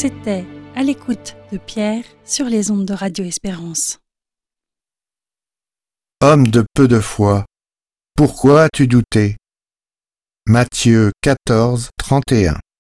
C'était À l'écoute de Pierre sur les ondes de Radio Espérance. Homme de peu de foi, pourquoi as-tu douté ? Matthieu 14, 31.